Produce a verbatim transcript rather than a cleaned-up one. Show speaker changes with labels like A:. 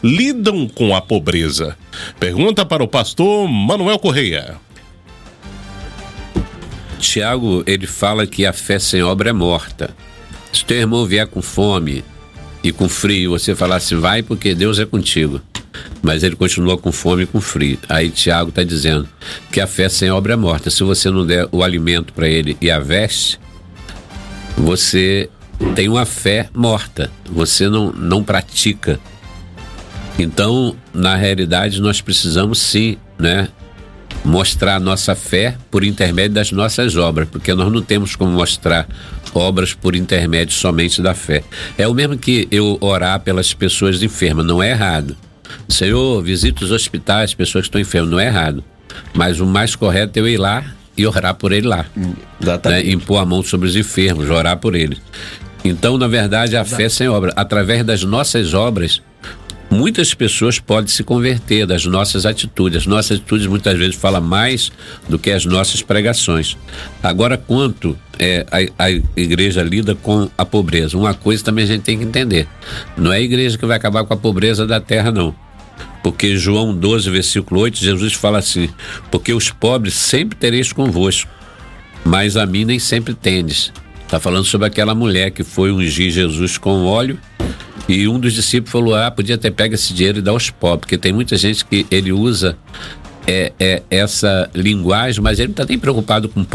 A: lidam com a pobreza? Pergunta para o pastor Manuel Correia.
B: Tiago, ele fala que a fé sem obra é morta. Se teu irmão vier com fome e com frio, você falar assim, vai porque Deus é contigo. Mas ele continua com fome e com frio. Aí Tiago está dizendo que a fé sem obra é morta. Se você não der o alimento para ele e a veste, você tem uma fé morta. Você não, não pratica. Então, na realidade, nós precisamos sim, né, mostrar a nossa fé por intermédio das nossas obras, porque nós não temos como mostrar obras por intermédio somente da fé. É o mesmo que eu orar pelas pessoas enfermas, não é errado. Senhor, visita os hospitais, pessoas que estão enfermas, não é errado. Mas o mais correto é eu ir lá e orar por ele lá. Né? Impor a mão sobre os enfermos, orar por eles. Então, na verdade, a Exato. Fé sem obra, através das nossas obras, muitas pessoas podem se converter das nossas atitudes. As nossas atitudes muitas vezes falam mais do que as nossas pregações. Agora, quanto é, a, a igreja lida com a pobreza? Uma coisa também a gente tem que entender. Não é a igreja que vai acabar com a pobreza da terra, não. Porque João doze, versículo oito, Jesus fala assim, porque os pobres sempre tereis convosco, mas a mim nem sempre tendes. Está falando sobre aquela mulher que foi ungir Jesus com óleo. E um dos discípulos falou, ah, podia ter pego esse dinheiro e dar aos pobres, porque tem muita gente que ele usa é, é, essa linguagem, mas ele não está nem preocupado com